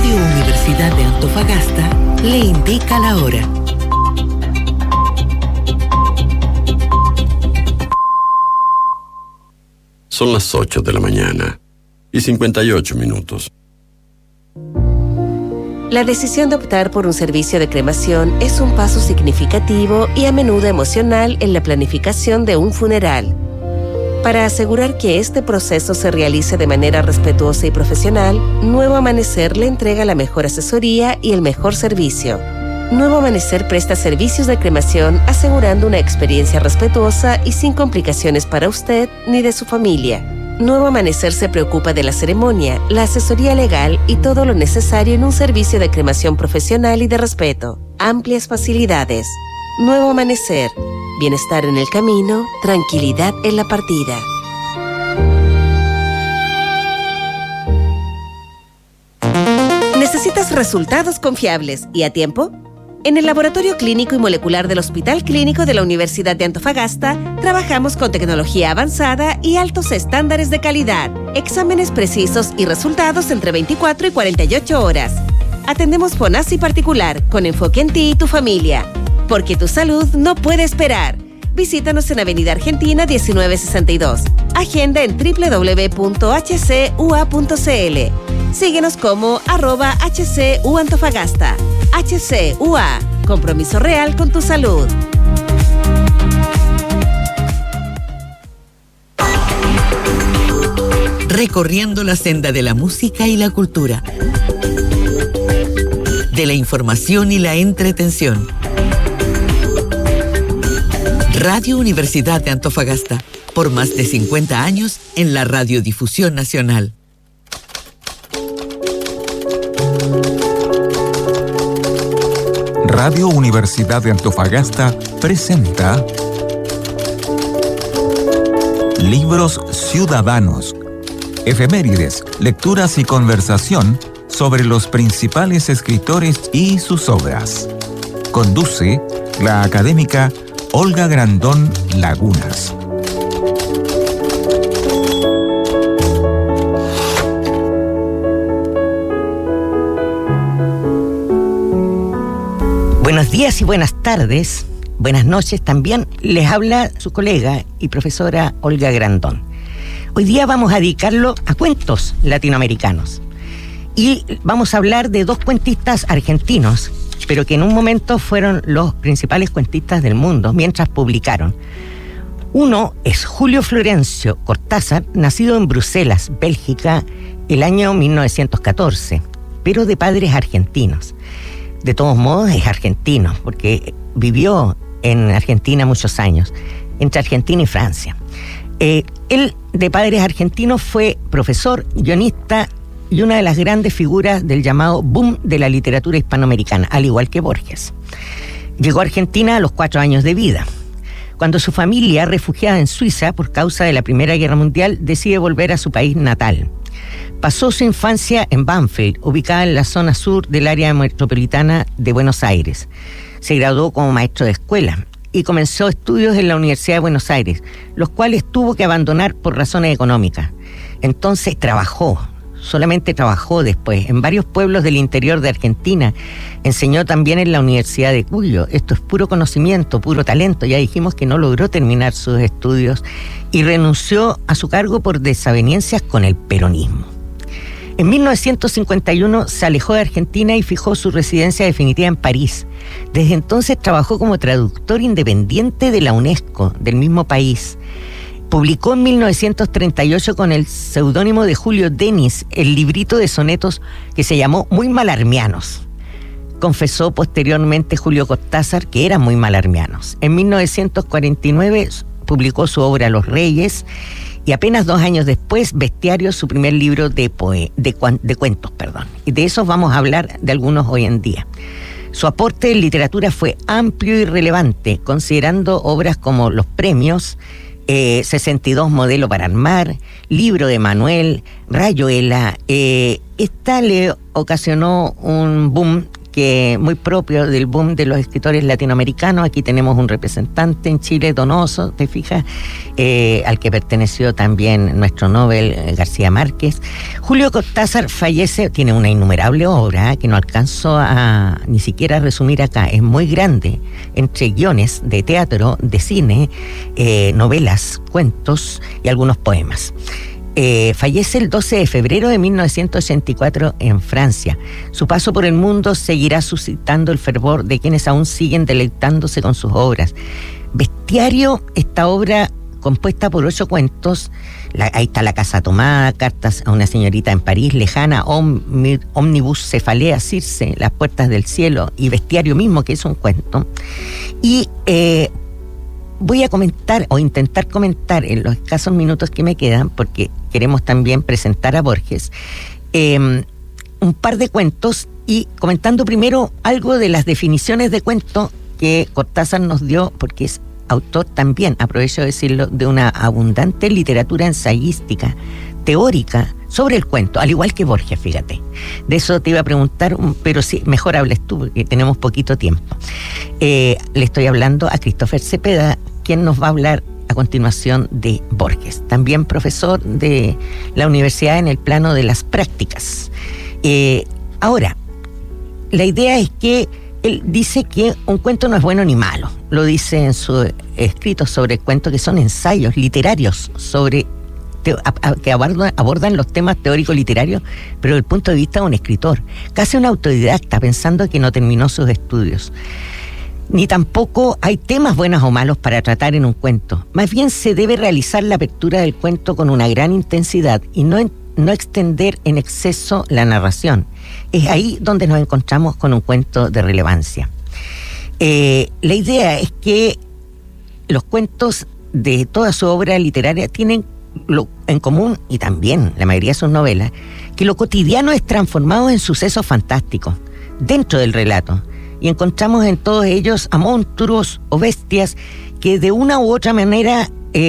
Radio Universidad de Antofagasta le indica la hora. Son las 8 de la mañana y 58 minutos. La decisión de optar por un servicio de cremación es un paso significativo y a menudo emocional en la planificación de un funeral. Para asegurar que este proceso se realice de manera respetuosa y profesional, Nuevo Amanecer le entrega la mejor asesoría y el mejor servicio. Nuevo Amanecer presta servicios de cremación asegurando una experiencia respetuosa y sin complicaciones para usted ni de su familia. Nuevo Amanecer se preocupa de la ceremonia, la asesoría legal y todo lo necesario en un servicio de cremación profesional y de respeto. Amplias facilidades. Nuevo Amanecer. Bienestar en el camino, tranquilidad en la partida. ¿Necesitas resultados confiables y a tiempo? En el Laboratorio Clínico y Molecular del Hospital Clínico de la Universidad de Antofagasta, trabajamos con tecnología avanzada y altos estándares de calidad. Exámenes precisos y resultados entre 24 y 48 horas. Atendemos FONASI particular, con enfoque en ti y tu familia. Porque tu salud no puede esperar. Visítanos en Avenida Argentina 1962. Agenda en www.hcua.cl. Síguenos como @HCUAntofagasta. HCUA. Compromiso real con tu salud. Recorriendo la senda de la música y la cultura, de la información y la entretención. Radio Universidad de Antofagasta, por más de 50 años en la radiodifusión nacional. Radio Universidad de Antofagasta presenta Libros Ciudadanos, efemérides, lecturas y conversación sobre los principales escritores y sus obras. Conduce la académica Olga Grandón Lagunas. Buenos días y buenas tardes, buenas noches también. Les habla su colega y profesora Olga Grandón. Hoy día vamos a dedicarlo a cuentos latinoamericanos. Y vamos a hablar de dos cuentistas argentinos, pero que en un momento fueron los principales cuentistas del mundo mientras publicaron. Uno es Julio Florencio Cortázar, nacido en Bruselas, Bélgica, el año 1914, pero de padres argentinos. De todos modos es argentino, porque vivió en Argentina muchos años, entre Argentina y Francia. Él, de padres argentinos, fue profesor, guionista y una de las grandes figuras del llamado boom de la literatura hispanoamericana, al igual que Borges. Llegó a Argentina a los 4 años de vida. Cuando su familia, refugiada en Suiza por causa de la Primera Guerra Mundial, decide volver a su país natal. Pasó su infancia en Banfield, ubicada en la zona sur del área metropolitana de Buenos Aires. Se graduó como maestro de escuela y comenzó estudios en la Universidad de Buenos Aires, los cuales tuvo que abandonar por razones económicas. Entonces solamente trabajó después en varios pueblos del interior de Argentina. Enseñó también en la Universidad de Cuyo. Esto es puro conocimiento, puro talento. Ya dijimos que no logró terminar sus estudios y renunció a su cargo por desavenencias con el peronismo. En 1951 se alejó de Argentina y fijó su residencia definitiva en París. Desde entonces trabajó como traductor independiente de la UNESCO, del mismo país. Publicó en 1938 con el seudónimo de Julio Denis el librito de sonetos que se llamó Muy Malarmianos. Confesó posteriormente Julio Cortázar que eran muy malarmianos. En 1949 publicó su obra Los Reyes y apenas 2 años después Bestiario, su primer libro de cuentos. Y de esos vamos a hablar de algunos hoy en día. Su aporte en literatura fue amplio y relevante, considerando obras como Los Premios, 62 Modelo para Armar, Libro de Manuel, Rayuela. Esta le ocasionó un boom que muy propio del boom de los escritores latinoamericanos. Aquí tenemos un representante en Chile, Donoso, ¿te fijas? Al que perteneció también nuestro Nobel García Márquez. Julio Cortázar fallece, tiene una innumerable obra que no alcanzo a ni siquiera resumir acá, es muy grande, entre guiones de teatro, de cine, novelas, cuentos y algunos poemas. Fallece el 12 de febrero de 1984 en Francia. Su paso por el mundo seguirá suscitando el fervor de quienes aún siguen deleitándose con sus obras. Bestiario, esta obra compuesta por 8 cuentos, ahí está La casa tomada, Cartas a una señorita en París, Lejana, Omnibus, Cefalea, Circe, Las puertas del cielo y Bestiario mismo, que es un cuento. Y voy a comentar o intentar comentar en los escasos minutos que me quedan, porque queremos también presentar a Borges, un par de cuentos, y comentando primero algo de las definiciones de cuento que Cortázar nos dio, porque es autor también, aprovecho de decirlo, de una abundante literatura ensayística, teórica, sobre el cuento, al igual que Borges, fíjate. De eso te iba a preguntar, pero sí, mejor hables tú, porque tenemos poquito tiempo. Le estoy hablando a Christopher Cepeda, quien nos va a hablar a continuación de Borges, también profesor de la universidad en el plano de las prácticas. Ahora, la idea es que él dice que un cuento no es bueno ni malo. Lo dice en sus escritos sobre cuentos, que son ensayos literarios sobre que abordan los temas teóricos literarios, pero desde el punto de vista de un escritor, casi un autodidacta, pensando que no terminó sus estudios. Ni tampoco hay temas buenos o malos para tratar en un cuento. Más bien se debe realizar la apertura del cuento con una gran intensidad y no extender en exceso la narración. Es ahí donde nos encontramos con un cuento de relevancia. La idea es que los cuentos de toda su obra literaria tienen en común, y también la mayoría de sus novelas, que lo cotidiano es transformado en sucesos fantásticos dentro del relato, y encontramos en todos ellos a monstruos o bestias que de una u otra manera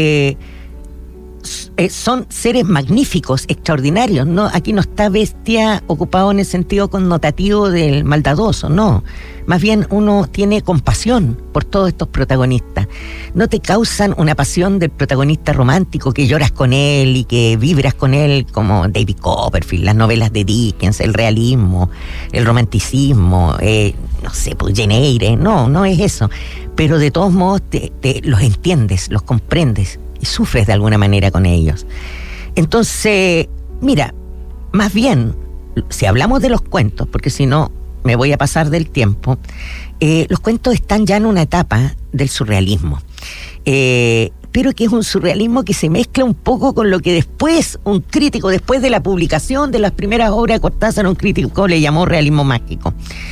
son seres magníficos, extraordinarios, ¿no? Aquí no está bestia ocupado en el sentido connotativo del maldadoso, no. Más bien uno tiene compasión por todos estos protagonistas. No te causan una pasión del protagonista romántico que lloras con él y que vibras con él, como David Copperfield, las novelas de Dickens, el realismo, el romanticismo, no sé, pues Jane Eyre. No es eso. Pero de todos modos los entiendes, los comprendes y sufres de alguna manera con ellos. Entonces, mira, más bien, si hablamos de los cuentos, porque si no me voy a pasar del tiempo, los cuentos están ya en una etapa del surrealismo, pero que es un surrealismo que se mezcla un poco con lo que después un crítico, después de la publicación de las primeras obras de Cortázar, un crítico le llamó realismo mágico.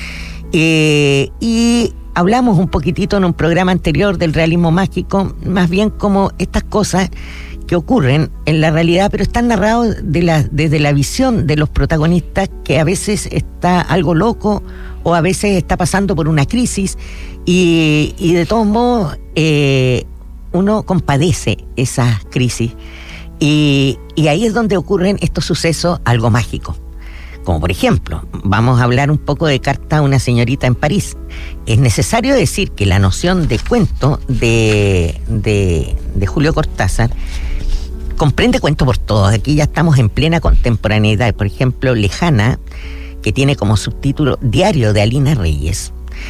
Y hablamos un poquitito en un programa anterior del realismo mágico, más bien como estas cosas que ocurren en la realidad, pero están narrados desde la visión de los protagonistas, que a veces está algo loco o a veces está pasando por una crisis, y de todos modos uno compadece esas crisis, y ahí es donde ocurren estos sucesos algo mágicos. Como por ejemplo, vamos a hablar un poco de Carta a una señorita en París. Es necesario decir que la noción de cuento de Julio Cortázar comprende cuento por todos. Aquí ya estamos en plena contemporaneidad. Por ejemplo, Lejana, que tiene como subtítulo Diario de Alina Reyes,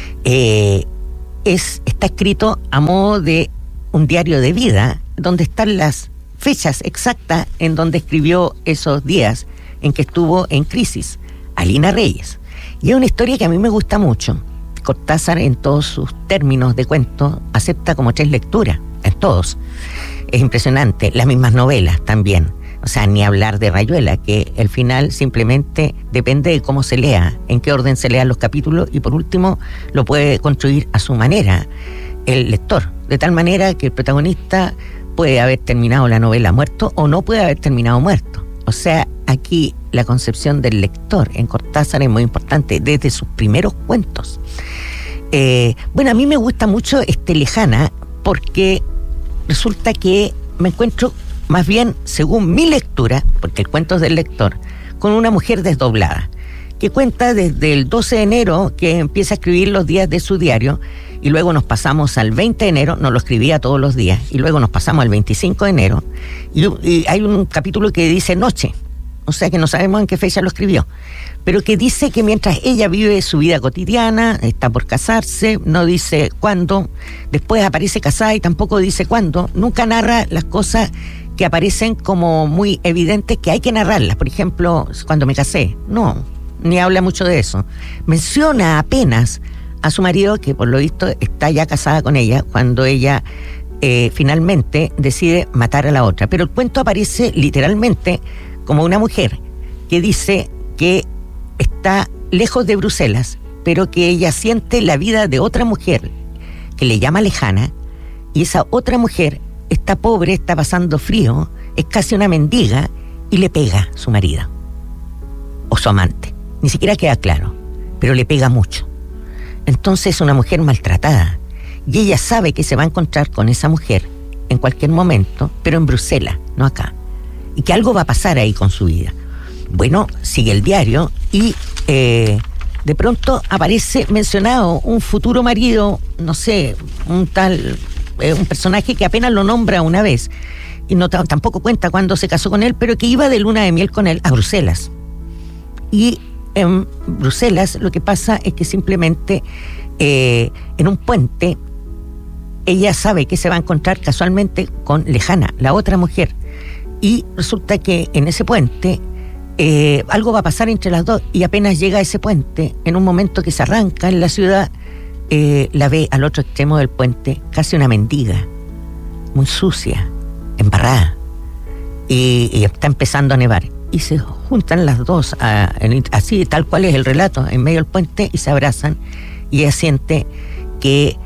está escrito a modo de un diario de vida, donde están las fechas exactas en donde escribió esos días en que estuvo en crisis, Alina Reyes. Y es una historia que a mí me gusta mucho. Cortázar, en todos sus términos de cuento, acepta como 3 lecturas, en todos. Es impresionante. Las mismas novelas también. O sea, ni hablar de Rayuela, que el final simplemente depende de cómo se lea, en qué orden se lean los capítulos, y por último lo puede construir a su manera el lector, de tal manera que el protagonista puede haber terminado la novela muerto o no puede haber terminado muerto. O sea, aquí la concepción del lector en Cortázar es muy importante desde sus primeros cuentos. Bueno, a mí me gusta mucho Lejana, porque resulta que me encuentro, más bien, según mi lectura, porque el cuento es del lector, con una mujer desdoblada. que cuenta desde el 12 de enero que empieza a escribir los días de su diario, y luego nos pasamos al 20 de enero, no lo escribía todos los días, y luego nos pasamos al 25 de enero, y hay un capítulo que dice noche, o sea que no sabemos en qué fecha lo escribió, pero que dice que mientras ella vive su vida cotidiana, está por casarse, no dice cuándo, después aparece casada y tampoco dice cuándo, nunca narra las cosas que aparecen como muy evidentes que hay que narrarlas. Por ejemplo, cuando me casé, no, ni habla mucho de eso. Menciona apenas a su marido, que por lo visto está ya casada con ella, cuando ella finalmente decide matar a la otra. Pero el cuento aparece literalmente como una mujer que dice que está lejos de Bruselas, pero que ella siente la vida de otra mujer que le llama lejana, y esa otra mujer está pobre, está pasando frío, es casi una mendiga, y le pega a su marido o su amante. Ni siquiera queda claro, pero le pega mucho. Entonces es una mujer maltratada, y ella sabe que se va a encontrar con esa mujer en cualquier momento, pero en Bruselas, no acá, y que algo va a pasar ahí con su vida. Bueno, sigue el diario y de pronto aparece mencionado un futuro marido, no sé, un tal, un personaje que apenas lo nombra una vez, y no tampoco cuenta cuándo se casó con él, pero que iba de luna de miel con él a Bruselas. Y en Bruselas lo que pasa es que simplemente en un puente ella sabe que se va a encontrar casualmente con Lejana, la otra mujer, y resulta que en ese puente algo va a pasar entre las dos, y apenas llega a ese puente, en un momento que se arranca en la ciudad, la ve al otro extremo del puente, casi una mendiga, muy sucia, embarrada, y está empezando a nevar, y se juntan las dos, así tal cual es el relato, en medio del puente, y se abrazan, y ella siente que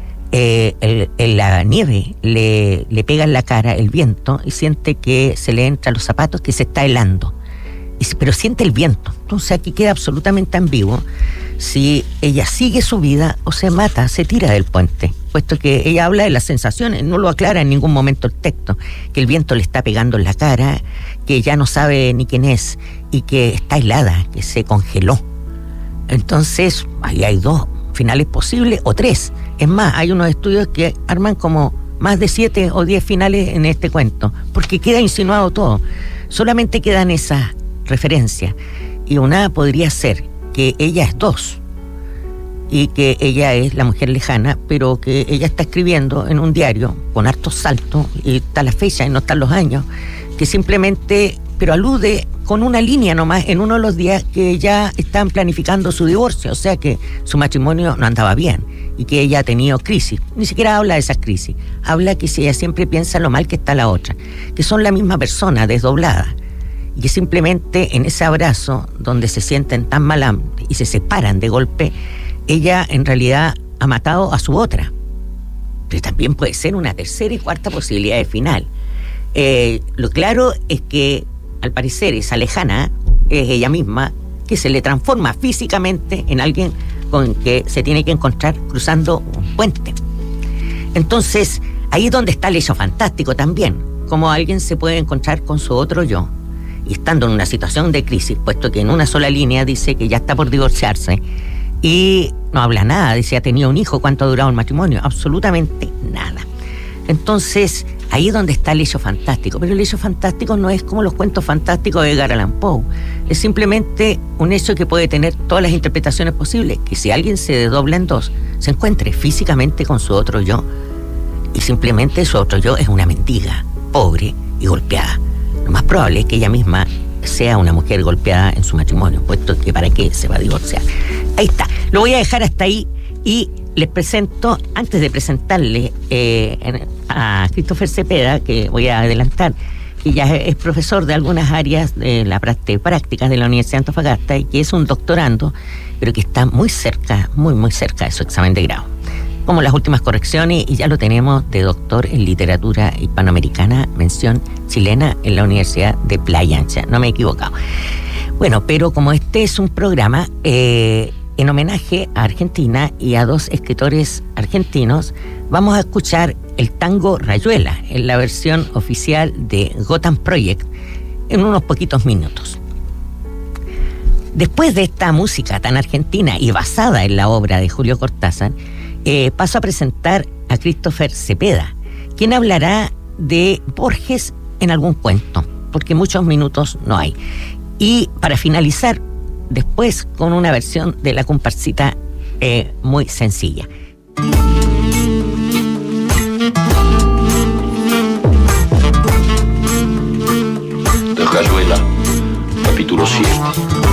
la nieve le pega en la cara, el viento, y siente que se le entra a los zapatos, que se está helando, pero siente el viento. Entonces aquí queda absolutamente ambiguo si ella sigue su vida o se mata, se tira del puente, puesto que ella habla de las sensaciones, no lo aclara en ningún momento el texto, que el viento le está pegando en la cara, que ya no sabe ni quién es, y que está helada, que se congeló. Entonces ahí hay dos finales posibles, o tres. Es más, hay unos estudios que arman como más de 7 o 10 finales en este cuento, porque queda insinuado todo. Solamente quedan esas referencias, y una podría ser que ella es dos, y que ella es la mujer lejana, pero que ella está escribiendo en un diario con hartos saltos, y está la fecha y no están los años, que simplemente, pero alude con una línea nomás en uno de los días que ya están planificando su divorcio, o sea que su matrimonio no andaba bien y que ella ha tenido crisis. Ni siquiera habla de esas crisis, habla que si ella siempre piensa lo mal que está la otra, que son la misma persona desdoblada, y que simplemente en ese abrazo donde se sienten tan mal y se separan de golpe, ella en realidad ha matado a su otra. Pero también puede ser una tercera y cuarta posibilidad de final. Lo claro es que al parecer esa lejana es ella misma, que se le transforma físicamente en alguien con que se tiene que encontrar cruzando un puente. Entonces ahí es donde está el hecho fantástico también, como alguien se puede encontrar con su otro yo, y estando en una situación de crisis, puesto que en una sola línea dice que ya está por divorciarse, y no habla nada, dice ha tenido un hijo, cuánto ha durado el matrimonio, absolutamente nada. Entonces ahí es donde está el hecho fantástico, pero el hecho fantástico no es como los cuentos fantásticos de Edgar Allan Poe, es simplemente un hecho que puede tener todas las interpretaciones posibles, que si alguien se desdobla en dos, se encuentre físicamente con su otro yo, y simplemente su otro yo es una mendiga, pobre y golpeada. Lo más probable es que ella misma sea una mujer golpeada en su matrimonio, puesto que para qué se va a divorciar. Ahí está, lo voy a dejar hasta ahí, y les presento, antes de presentarle a Christopher Cepeda, que voy a adelantar, que ya es profesor de algunas áreas de la prácticas de la Universidad de Antofagasta, y que es un doctorando, pero que está muy cerca, muy cerca de su examen de grado. Como las últimas correcciones, y ya lo tenemos de doctor en literatura hispanoamericana, mención chilena en la Universidad de Playa Ancha, no me he equivocado. Bueno, pero como este es un programa en homenaje a Argentina y a dos escritores argentinos, vamos a escuchar el tango Rayuela en la versión oficial de Gotham Project en unos poquitos minutos. Después de esta música tan argentina y basada en la obra de Julio Cortázar, paso a presentar a Christopher Cepeda, quien hablará de Borges en algún cuento, porque muchos minutos no hay. Y para finalizar, después con una versión de la comparsita muy sencilla. La Rayuela, capítulo 7.